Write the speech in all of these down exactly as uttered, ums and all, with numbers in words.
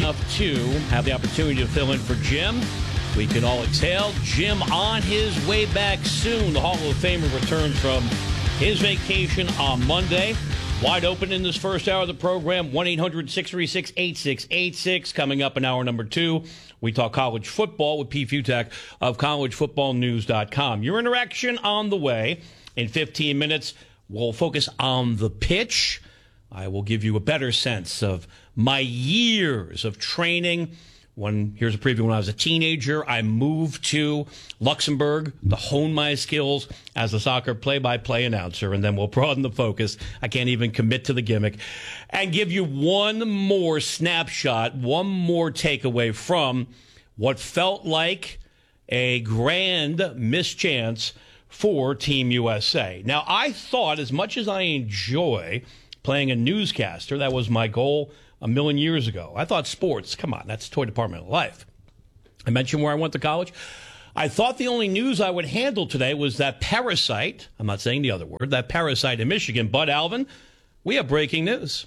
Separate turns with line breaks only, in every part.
Enough to have the opportunity to fill in for Jim. We can all exhale. Jim on his way back soon. The Hall of Famer returns from his vacation on Monday. Wide open in this first hour of the program. one eight hundred six three six eight six eight six. Coming up in hour number two, we talk college football with Pete Futak of college football news dot com. Your interaction on the way. In fifteen minutes, we'll focus on the pitch. I will give you a better sense of my years of training. When, here's a preview. When I was a teenager, I moved to Luxembourg to hone my skills as a soccer play-by-play announcer, and then we'll broaden the focus. I can't even commit to the gimmick. And give you one more snapshot, one more takeaway from what felt like a grand mischance for Team U S A. Now, I thought, as much as I enjoy playing a newscaster, that was my goal a million years ago. I thought sports, come on, that's the toy department of life. I mentioned where I went to college. I thought the only news I would handle today was that parasite, I'm not saying the other word, that parasite in Michigan. But, Alvin, we have breaking news.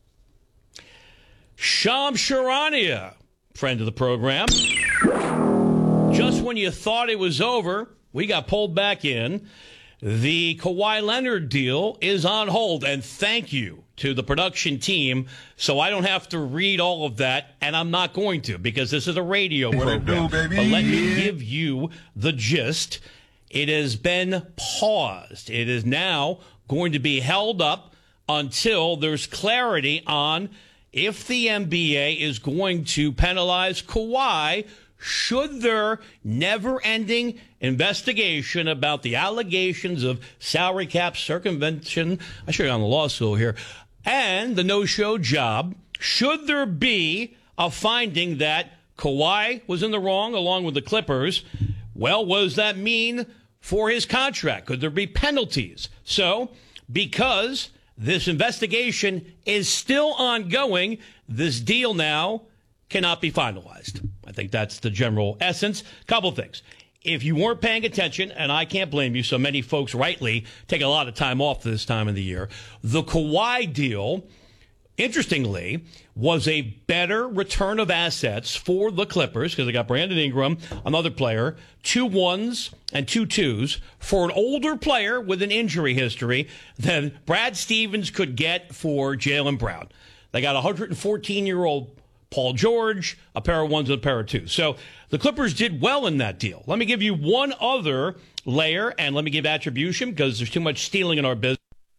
Shams Charania, friend of the program, just when you thought it was over, we got pulled back in. The Kawhi Leonard deal is on hold, and thank you to the production team, so I don't have to read all of that, and I'm not going to, because this is a radio
what
program.
Do, baby?
But let me give you the gist. It has been paused. It is now going to be held up until there's clarity on if the N B A is going to penalize Kawhi. Should their never-ending investigation about the allegations of salary cap circumvention, I should have gone to law school here, and the no-show job, should there be a finding that Kawhi was in the wrong along with the Clippers, well, what does that mean for his contract? Could there be penalties? So, because this investigation is still ongoing, this deal now cannot be finalized. I think that's the general essence. Couple things. If you weren't paying attention, and I can't blame you, so many folks rightly take a lot of time off this time of the year, the Kawhi deal, interestingly, was a better return of assets for the Clippers, because they got Brandon Ingram, another player, two ones and two twos, for an older player with an injury history than Brad Stevens could get for Jaylen Brown. They got a one hundred fourteen-year-old Paul George, a pair of ones and a pair of twos. So the Clippers did well in that deal. Let me give you one other layer, and let me give attribution, because there's too much stealing in our business.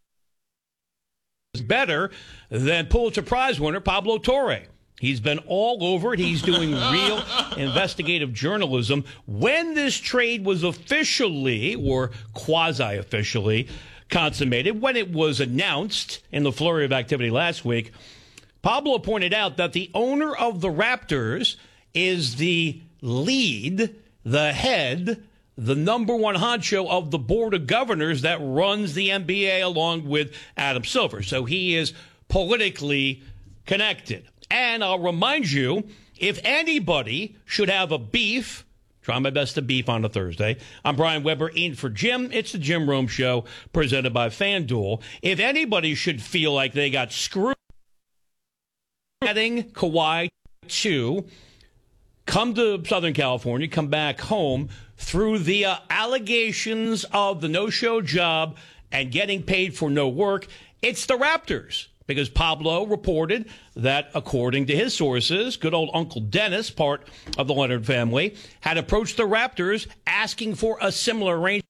Better than Pulitzer Prize winner Pablo Torre. He's been all over it. He's doing real investigative journalism. When this trade was officially, or quasi-officially, consummated, when it was announced in the flurry of activity last week, Pablo pointed out that the owner of the Raptors is the lead, the head, the number one honcho of the board of governors that runs the N B A along with Adam Silver. So he is politically connected. And I'll remind you, if anybody should have a beef, try my best to beef on a Thursday. I'm Brian Weber, in for Jim. It's the Jim Rome Show, presented by FanDuel. If anybody should feel like they got screwed, adding Kawhi to come to Southern California, come back home through the uh, allegations of the no-show job and getting paid for no work, it's the Raptors. Because Pablo reported that, according to his sources, good old Uncle Dennis, part of the Leonard family, had approached the Raptors asking for a similar arrangement.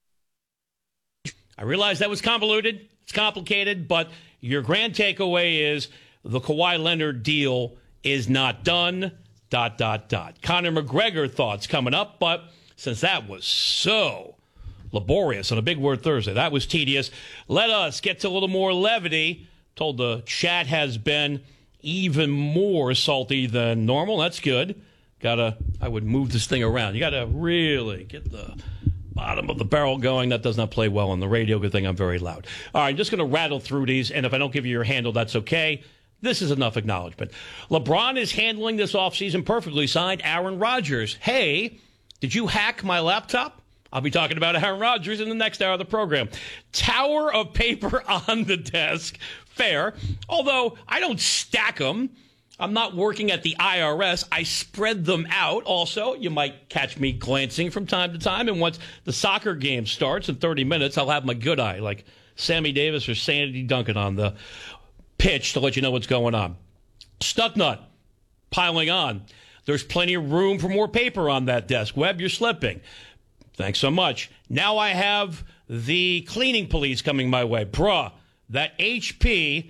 I realize that was convoluted, it's complicated, but your grand takeaway is the Kawhi Leonard deal is not done, dot, dot, dot. Conor McGregor thoughts coming up, but since that was so laborious on a Big Word Thursday, that was tedious, let us get to a little more levity. Told the chat has been even more salty than normal. That's good. Gotta, I would move this thing around. You gotta really get the bottom of the barrel going. That does not play well on the radio. Good thing I'm very loud. All right, I'm just going to rattle through these, and if I don't give you your handle, that's okay. This is enough acknowledgement. LeBron is handling this offseason perfectly. Signed Aaron Rodgers. Hey, did you hack my laptop? I'll be talking about Aaron Rodgers in the next hour of the program. Tower of paper on the desk. Fair. Although I don't stack them. I'm not working at the I R S. I spread them out. Also, you might catch me glancing from time to time. And once the soccer game starts in thirty minutes, I'll have my good eye, like Sammy Davis or Sandy Duncan on the pitch to let you know what's going on. Stucknut, piling on. There's plenty of room for more paper on that desk. Webb, you're slipping. Thanks so much. Now I have the cleaning police coming my way. Bruh, that H P...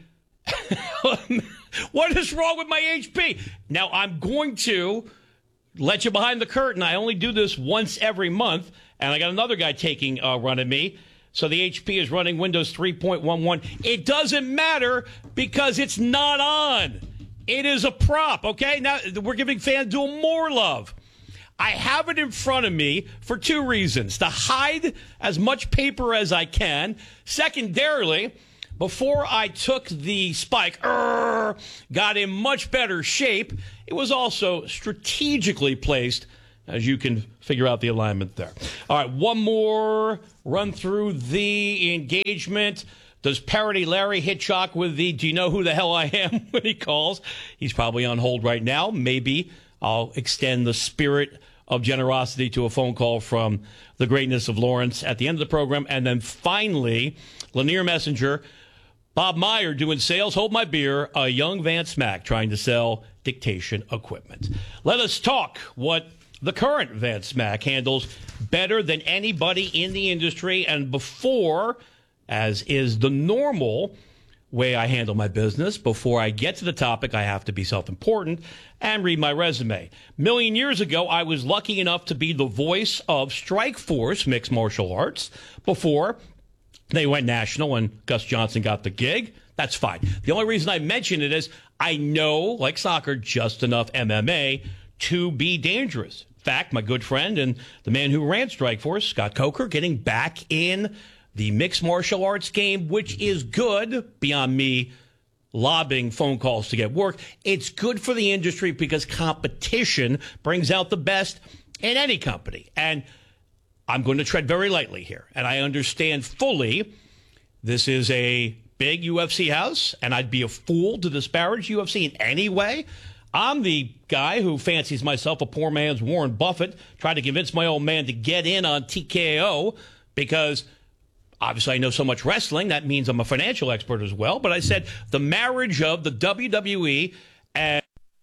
What is wrong with my H P? Now, I'm going to let you behind the curtain. I only do this once every month, and I got another guy taking a run at me. So the H P is running Windows three point eleven. It doesn't matter because it's not on. It is a prop, okay? Now, we're giving FanDuel more love. I have it in front of me for two reasons. To hide as much paper as I can. Secondarily, before I took the spike, er, got in much better shape, it was also strategically placed, as you can figure out the alignment there. All right, one more run through the engagement. Does Parody Larry hit Chalk with the, do you know who the hell I am when he calls? He's probably on hold right now. Maybe I'll extend the spirit of generosity to a phone call from the greatness of Lawrence at the end of the program. And then finally, Lanier Messenger, Bob Meyer doing sales, hold my beer, a young Van Smack trying to sell dictation equipment. Let us talk what the current Van Smack handles better than anybody in the industry. And before, as is the normal way I handle my business, before I get to the topic, I have to be self-important and read my resume. A million years ago, I was lucky enough to be the voice of Strikeforce Mixed Martial Arts before they went national and Gus Johnson got the gig. That's fine. The only reason I mention it is I know, like soccer, just enough M M A to be dangerous. In fact, my good friend and the man who ran Strikeforce, Scott Coker, getting back in the mixed martial arts game, which is good beyond me lobbing phone calls to get work. It's good for the industry because competition brings out the best in any company. And I'm going to tread very lightly here, and I understand fully this is a big U F C house, and I'd be a fool to disparage U F C in any way. I'm the guy who fancies myself a poor man's Warren Buffett, trying to convince my old man to get in on T K O because obviously I know so much wrestling. That means I'm a financial expert as well. But I said the marriage of the W W E and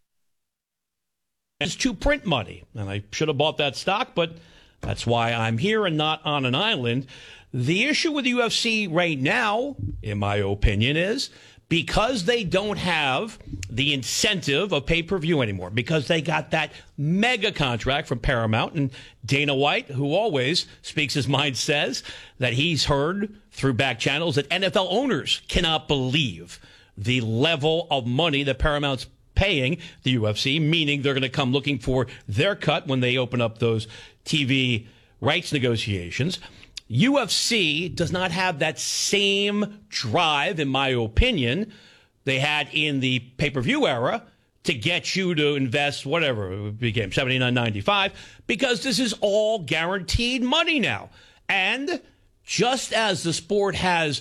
is to print money, and I should have bought that stock, but that's why I'm here and not on an island. The issue with the U F C right now, in my opinion, is because they don't have the incentive of pay-per-view anymore, because they got that mega contract from Paramount, and Dana White, who always speaks his mind, says that he's heard through back channels that N F L owners cannot believe the level of money that Paramount's paying the U F C, meaning they're going to come looking for their cut when they open up those T V rights negotiations. U F C does not have that same drive, in my opinion, they had in the pay-per-view era to get you to invest whatever it became seventy-nine ninety-five, because this is all guaranteed money now. And just as the sport has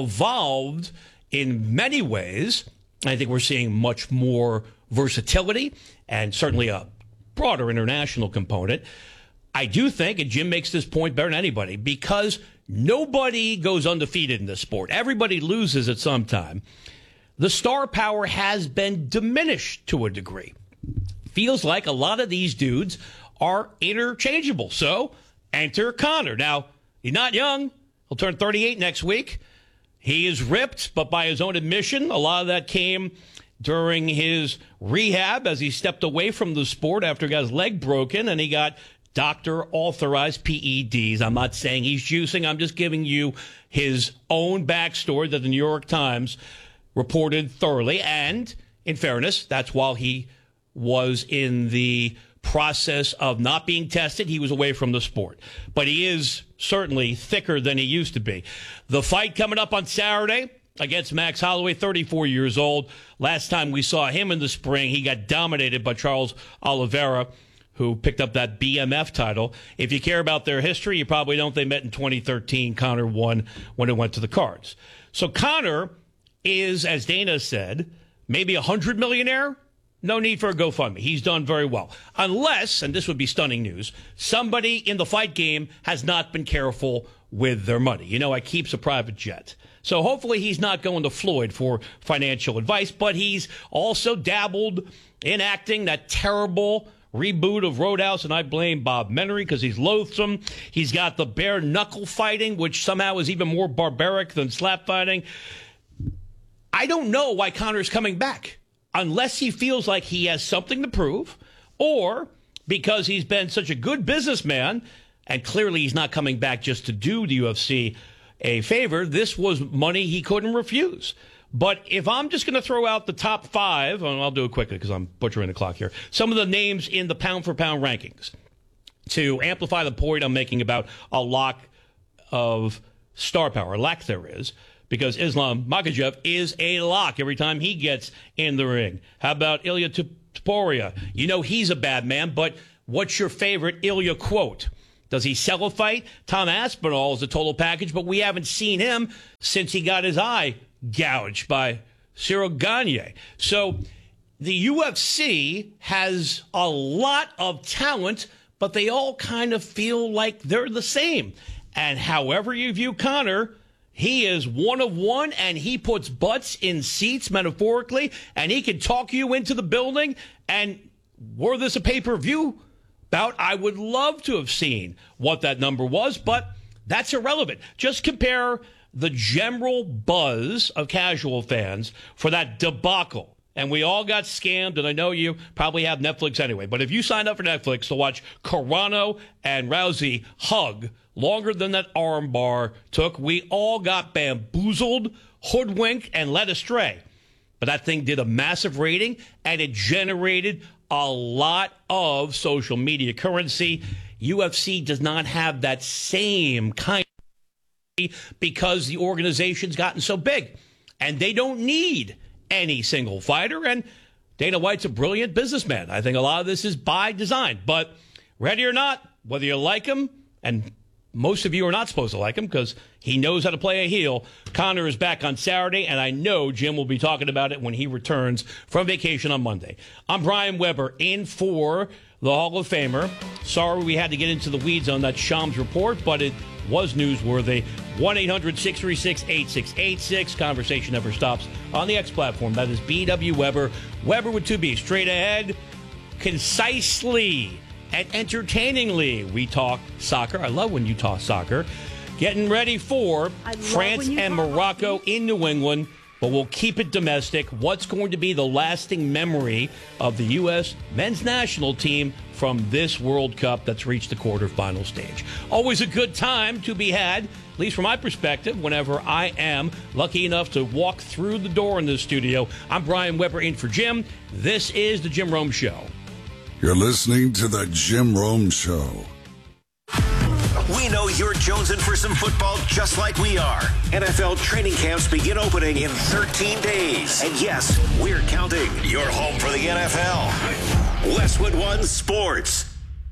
evolved in many ways, I think we're seeing much more versatility and certainly a broader international component. I do think, and Jim makes this point better than anybody, because nobody goes undefeated in this sport. Everybody loses at some time. The star power has been diminished to a degree. Feels like a lot of these dudes are interchangeable. So enter Conor. Now, he's not young. He'll turn thirty-eight next week. He is ripped, but by his own admission, a lot of that came during his rehab as he stepped away from the sport after he got his leg broken and he got doctor-authorized P E Ds. I'm not saying he's juicing. I'm just giving you his own backstory that the New York Times reported thoroughly. And, in fairness, that's while he was in the process of not being tested. He was away from the sport. But he is certainly thicker than he used to be. The fight coming up on Saturday against Max Holloway, thirty-four years old. Last time we saw him in the spring, he got dominated by Charles Oliveira, who picked up that B M F title. If you care about their history, you probably don't. They met in twenty thirteen. Conor won when it went to the cards. So Conor is, as Dana said, maybe a hundred millionaire No need for a GoFundMe. He's done very well. Unless, and this would be stunning news, somebody in the fight game has not been careful with their money. You know, I keeps a private jet. So hopefully he's not going to Floyd for financial advice, but he's also dabbled in acting, that terrible reboot of Roadhouse, and I blame Bob Menery because he's loathsome. He's got the bare knuckle fighting, which somehow is even more barbaric than slap fighting. I don't know why Conor's coming back. Unless he feels like he has something to prove, or because he's been such a good businessman, and clearly he's not coming back just to do the U F C a favor. This was money he couldn't refuse. But if I'm just going to throw out the top five, and I'll do it quickly because I'm butchering the clock here, some of the names in the pound-for-pound rankings to amplify the point I'm making about a lack of star power, lack there is, because Islam Makhachev is a lock every time he gets in the ring. How about Ilya Topuria? You know he's a bad man, but what's your favorite Ilya quote? Does he sell a fight? Tom Aspinall is a total package, but we haven't seen him since he got his eye gouged by Cyril Gane. So the U F C has a lot of talent, but they all kind of feel like they're the same. And however you view Conor, he is one of one, and he puts butts in seats, metaphorically, and he can talk you into the building. And were this a pay-per-view bout, I would love to have seen what that number was, but that's irrelevant. Just compare the general buzz of casual fans for that debacle. And we all got scammed, and I know you probably have Netflix anyway, but if you signed up for Netflix to watch Carano and Rousey hug longer than that arm bar took, we all got bamboozled, hoodwinked, and led astray. But that thing did a massive rating, and it generated a lot of social media currency. U F C does not have that same kind of because the organization's gotten so big, and they don't need any single fighter. And Dana White's a brilliant businessman. I think a lot of this is by design. But ready or not, whether you like him, and most of you are not supposed to like him because he knows how to play a heel, Conor is back on Saturday, and I know Jim will be talking about it when he returns from vacation on Monday. I'm Brian Weber, in for the Hall of Famer. Sorry we had to get into the weeds on that Shams report, but it was newsworthy. one eight hundred six three six eight six eight six. Conversation never stops on the X platform. That is B W Weber. Weber with two B's. Straight ahead, concisely and entertainingly, we talk soccer. I love when you talk soccer. Getting ready for France and Morocco hockey in New England, but we'll keep it domestic. What's going to be the lasting memory of the U S men's national team from this World Cup that's reached the quarterfinal stage? Always a good time to be had, at least from my perspective, whenever I am lucky enough to walk through the door in this studio. I'm Brian Weber, in for Jim. This is the Jim Rome Show.
You're listening to the Jim Rome Show.
We know you're jonesing for some football just like we are. N F L training camps begin opening in thirteen days. And yes, we're counting. You're home for the N F L. Westwood One Sports.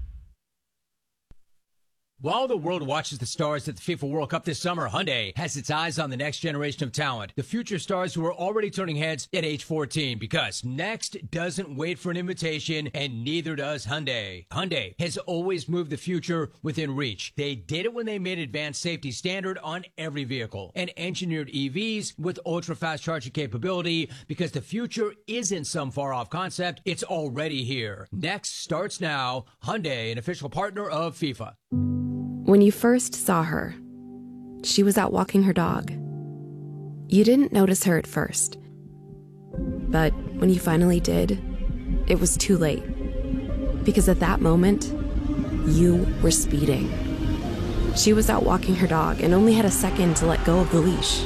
While the world watches the stars at the FIFA World Cup this summer, Hyundai has its eyes on the next generation of talent, the future stars who are already turning heads at age fourteen, because next doesn't wait for an invitation, and neither does Hyundai. Hyundai has always moved the future within reach. They did it when they made advanced safety standard on every vehicle and engineered E Vs with ultra-fast charging capability, because the future isn't some far-off concept, it's already here. Next starts now. Hyundai, an official partner of FIFA.
When you first saw her, she was out walking her dog. You didn't notice her at first. But when you finally did, it was too late. Because at that moment, you were speeding. She was out walking her dog and only had a second to let go of the leash.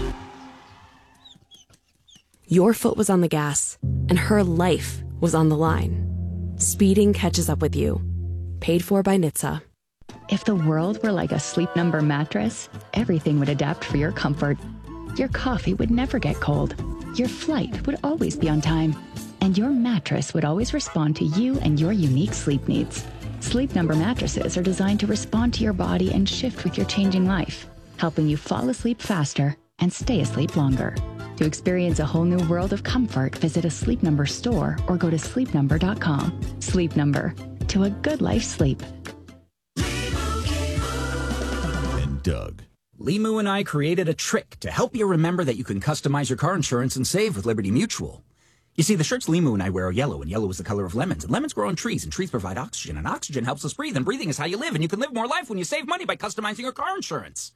Your foot was on the gas, and her life was on the line. Speeding catches up with you. Paid for by N H T S A.
If the world were like a Sleep Number mattress, everything would adapt for your comfort. Your coffee would never get cold. Your flight would always be on time. And your mattress would always respond to you and your unique sleep needs. Sleep Number mattresses are designed to respond to your body and shift with your changing life, helping you fall asleep faster and stay asleep longer. To experience a whole new world of comfort, visit a Sleep Number store or go to sleep number dot com. Sleep Number, to a good life sleep.
And Doug.
Limu and I created a trick to help you remember that you can customize your car insurance and save with Liberty Mutual. You see, the shirts Limu and I wear are yellow, and yellow is the color of lemons. And lemons grow on trees, and trees provide oxygen, and oxygen helps us breathe, and breathing is how you live, and you can live more life when you save money by customizing your car insurance.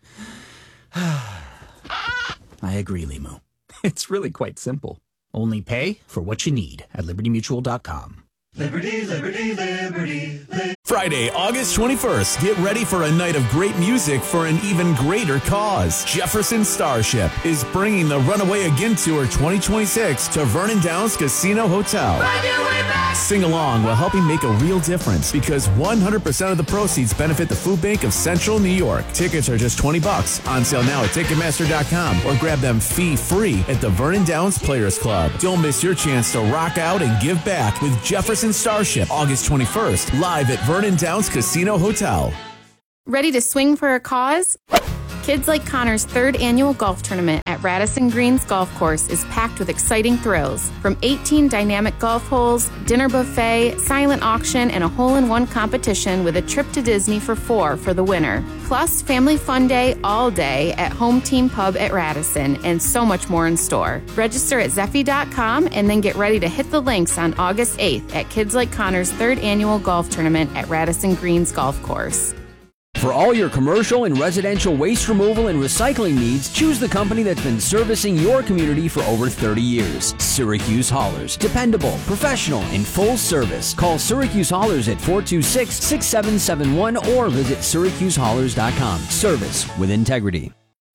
I agree, Limu. It's really quite simple. Only pay for what you need at liberty mutual dot com.
Liberty, liberty, liberty, liberty.
Friday, August twenty-first. Get ready for a night of great music for an even greater cause. Jefferson Starship is bringing the Runaway Again Tour twenty twenty-six to Vernon Downs Casino Hotel. Sing along while helping make a real difference because one hundred percent of the proceeds benefit the Food Bank of Central New York. Tickets are just twenty bucks. On sale now at Ticketmaster dot com or grab them fee-free at the Vernon Downs Players Club. Don't miss your chance to rock out and give back with Jefferson Starship, August twenty-first, live at Vernon Downs Casino Hotel.
Ready to swing for a cause? Kids Like Connor's third annual golf tournament at Radisson Greens Golf Course is packed with exciting thrills. From eighteen dynamic golf holes, dinner buffet, silent auction, and a hole-in-one competition with a trip to Disney for four for the winner. Plus, family fun day all day at Home Team Pub at Radisson, and so much more in store. Register at Zeffy dot com and then get ready to hit the links on August eighth at Kids Like Connor's third annual golf tournament at Radisson Greens Golf Course.
For all your commercial and residential waste removal and recycling needs, choose the company that's been servicing your community for over thirty years. Syracuse Haulers. Dependable, professional, and full service. Call Syracuse Haulers at four two six, six seven seven one or visit syracuse haulers dot com. Service with integrity.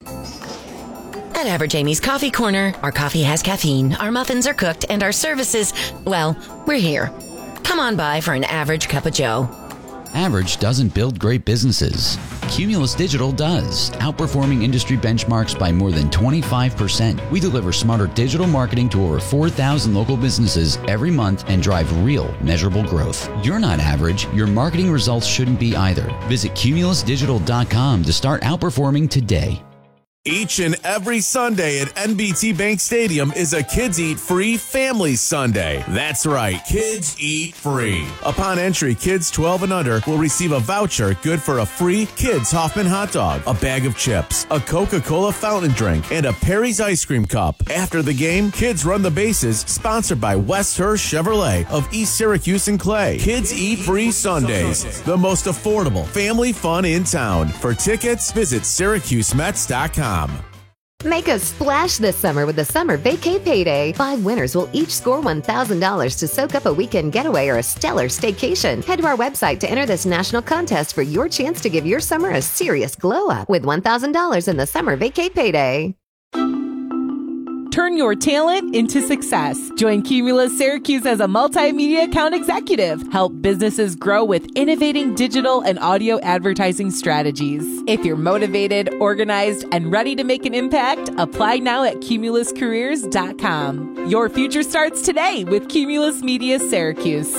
At Average Amy's Coffee Corner, our coffee has caffeine, our muffins are cooked, and our services, well, we're here. Come on by for an average cup of joe.
Average doesn't build great businesses. Cumulus Digital does, outperforming industry benchmarks by more than twenty-five percent. We deliver smarter digital marketing to over four thousand local businesses every month and drive real, measurable growth. You're not average. Your marketing results shouldn't be either. Visit cumulus digital dot com to start outperforming today.
Each and every Sunday at N B T Bank Stadium is a Kids Eat Free Family Sunday. That's right, Kids Eat Free. Upon entry, kids twelve and under will receive a voucher good for a free Kids Hoffman hot dog, a bag of chips, a Coca-Cola fountain drink, and a Perry's ice cream cup. After the game, Kids Run the Bases, sponsored by West Hurst Chevrolet of East Syracuse and Clay. Kids Eat Free Sundays, the most affordable family fun in town. For tickets, visit syracuse mets dot com.
Make a splash this summer with the Summer Vacay Payday. Five winners will each score one thousand dollars to soak up a weekend getaway or a stellar staycation. Head to our website to enter this national contest for your chance to give your summer a serious glow-up with one thousand dollars in the Summer Vacay Payday.
Turn your talent into success. Join Cumulus Syracuse as a multimedia account executive. Help businesses grow with innovating digital and audio advertising strategies. If you're motivated, organized, and ready to make an impact, apply now at cumulus careers dot com. Your future starts today with Cumulus Media Syracuse.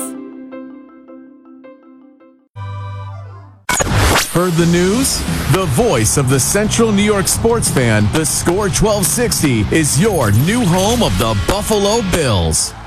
Heard the news? The voice of the Central New York sports fan, the Score twelve sixty, is your new home of the Buffalo Bills.